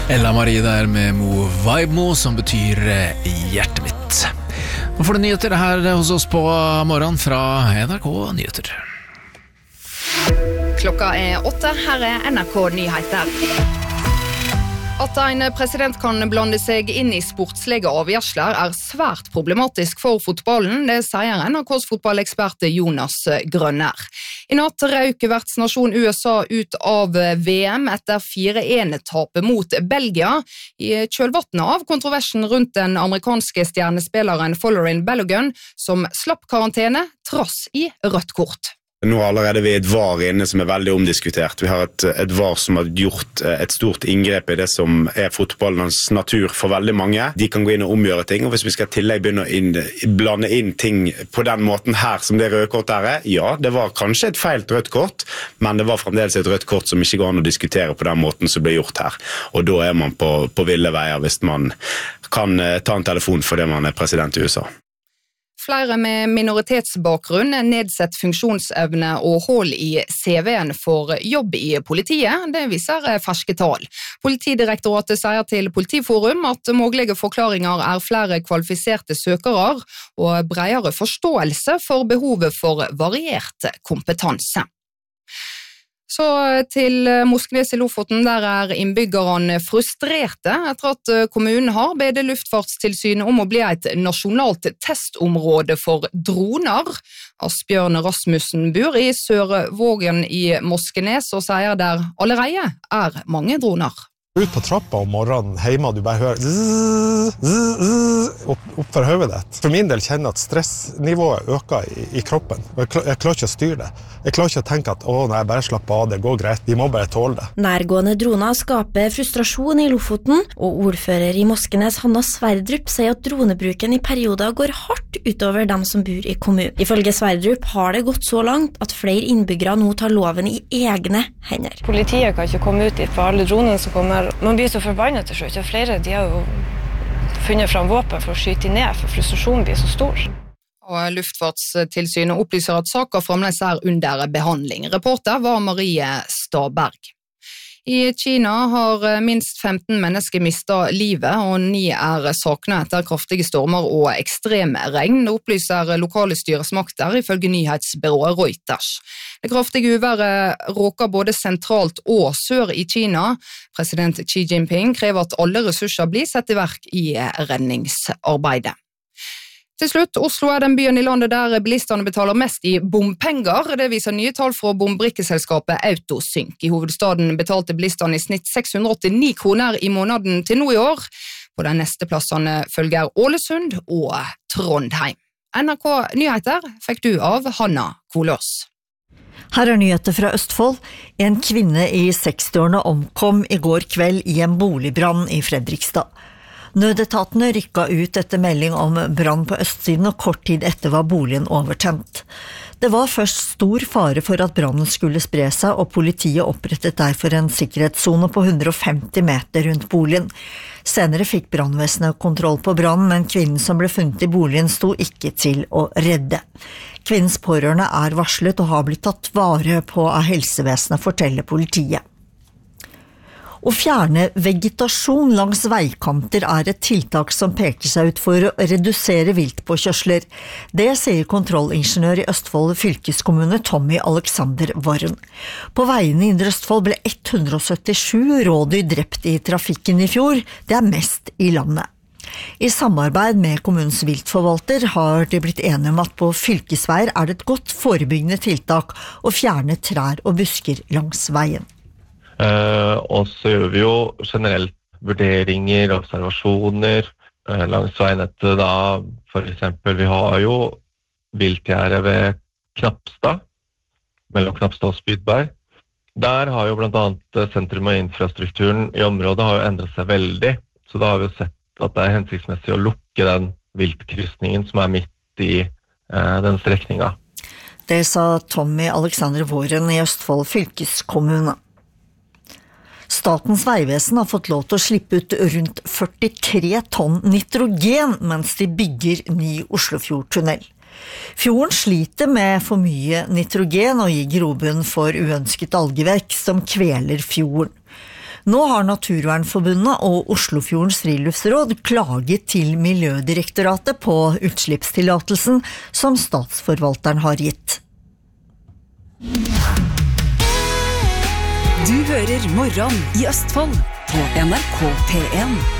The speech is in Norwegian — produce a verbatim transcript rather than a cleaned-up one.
Ella Marie der med Mo Vibe Mo, som betyr hjertet mitt. Nå får du nyheter her hos oss på morgen fra N R K Nyheter. Klokka er åtte, her er N R K Nyheter. At en president kan blande seg inn i sportslige avgjørelser er svært problematisk for fotballen, det sier N R K's fotballekspert Jonas Grønner. I natt røk vertsnasjon U S A ut av V M etter fire en-tapet mot Belgia, i kjølvannet av kontroversen rundt den amerikanske stjernespilleren Folarin Balogun, som slapp karantene trass i rødt kort. Nå allerede vi et V A R inne som er veldig omdiskutert. Vi har et, et V A R som har gjort et stort inngrep i det som er fotballens natur for veldig mange. De kan gå inn og omgjøre ting, og hvis vi skal tillegg begynne å inn, blande inn ting på den måten her som det røde kort er, ja, det var kanskje et feilt rødt kort, men det var fremdeles et rødt kort som ikke går an å diskutere på den måten som ble gjort her. Og da er man på, på ville veier hvis man kan ta en telefon fordi man er president i U S A. Flere med minoritetsbakgrunn, nedsett funksjonsevne og hull i C V-en for jobb i politiet, det viser ferske tall. Politidirektoratet sier til Politiforum at mulige forklaringer er flere kvalifiserte søkere og bredere forståelse for behovet for variert kompetanse. Så til Moskenes i Lofoten, der er innbyggerne frustrerte etter at kommunen har bedt Luftfartstilsynet om å bli et nasjonalt testområde for droner. Asbjørn Rasmussen bor i Sørvågen i Moskenes og sier der allerede er mange droner. Ut på trappa om morgenen, hjemme, du bare hører zzz, zzz, zzz, opp, opp for høyet ditt. For min del kjenner at stressnivået øker i, i kroppen. Jeg, klar, jeg klarer ikke å styre det. Jeg klarer ikke å tenke at å nei, bare slapp av, det går greit. Vi må bare tåle det. Nærgående droner skaper frustrasjon i Lofoten, og ordfører i Moskenes Hanna Sverdrup sier at dronebruken i perioder går hardt utover dem som bor i kommunen. Ifølge Sverdrup har det gått så langt at flere innbyggere nå tar loven i egne hender. Politiet kan ikke komme ut dit for alle dronene som kommer. Man blir så forbannet til slutt, og flere de har jo funnet fram våpen for å skyte ned, for frustrasjonen blir så stor. Og Luftfartstilsynet opplyser at saker fremdeles er under behandling. Reporter var Marie Staberg. I Kina har minst femten mennesker mistet livet, og ni er savnet etter kraftige stormer og ekstremregn, opplyser lokale styresmakter ifølge nyhetsbyrået Reuters. Det kraftige uværet råker både sentralt og sør i Kina. President Xi Jinping krever at alle ressurser blir satt i verk i redningsarbeidet. Til slutt, Oslo er den byen i landet der bilistene betaler mest i bompenger. Det viser nye tall fra bombrikkeselskapet Autosynk. I hovedstaden betalte bilistene i snitt seks hundre og åttini kroner i måneden til nå i år. På de neste plassene følger Ålesund og Trondheim. N R K Nyheter fikk du av Hanna Kolås. Her er nyheter fra Østfold. En kvinne i sekstiårene omkom i går kveld i en boligbrann i Fredrikstad. Nødetatene rykka ut etter melding om brann på østsiden, og kort tid etter var boligen overtent. Det var først stor fare for at brannen skulle spre seg, og politiet opprettet derfor en sikkerhetszone på hundre og femti meter rundt boligen. Senere fikk brannvesenet kontroll på brannen, men kvinnen som ble funnet i boligen sto ikke til å redde. Kvinnens pårørende er varslet og har blitt tatt vare på av helsevesenet, forteller politiet. Å fjerne vegetasjon langs veikanter er et tiltak som peker seg ut for å redusere viltpåkjørsler. Det sier kontrollingeniør i Østfold fylkeskommune Tommy Alexander Varren. På veiene i Indre Østfold ble ett hundre og syttisju rådyr drept i trafikken i fjor. Det er mest i landet. I samarbeid med kommunens viltforvalter har de blitt enige om at på fylkesveier er det et godt forebyggende tiltak å fjerne trær og busker langs veien. Uh, og så gjør vi jo generelt vurderinger, observasjoner uh, langs veinettet da, for eksempel vi har jo viltgjerde ved Knapstad, mellom Knapstad og Spydberg. Der har jo blant annet sentrum og infrastrukturen i området har jo endret seg veldig, så da har vi jo sett at det er hensiktsmessig å lukke den viltkrysningen som er midt i uh, den strekningen. Det sa Tommy Alexander Våren i Østfold fylkeskommune. Statens veivesen har fått lov til å slippe ut rundt førtitre tonn nitrogen mens de bygger ny Oslofjordtunnel. Fjorden sliter med for mye nitrogen og gir grobunn for uønsket algevekst som kveler fjorden. Nå har Naturvernforbundet og Oslofjordens friluftsråd klaget til Miljødirektoratet på utslippstillatelsen som statsforvalteren har gitt. Du hører Morgen i Østfold på N R K P en.